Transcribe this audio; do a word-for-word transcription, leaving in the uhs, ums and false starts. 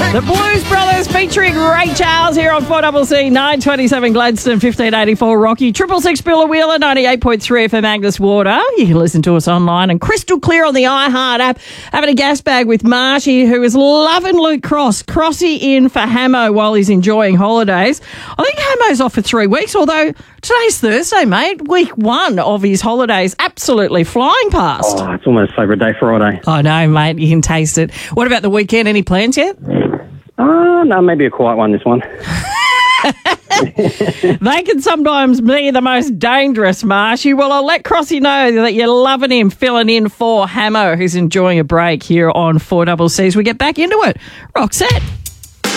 The Blues Brothers featuring Ray Charles here on four C C, nine twenty-seven Gladstone, fifteen eighty-four Rocky, triple six Billa Wheeler, ninety-eight point three for Magnus Water. You can listen to us online and crystal clear on the iHeart app. Having a gas bag with Marshy, who is loving Luke Cross. Crossy in for Hamo while he's enjoying holidays. I think Hamo's off for three weeks, although today's Thursday, mate. Week one of his holidays absolutely flying past. Oh, it's almost favourite day Friday. I know, mate. You can taste it. What about the weekend? Any plans yet? Uh, no, maybe a quiet one this one. They can sometimes be the most dangerous, Marshy. Well, I'll let Crossy know that you're loving him filling in for Hamo, who's enjoying a break here on four C C as we get back into it. Roxette.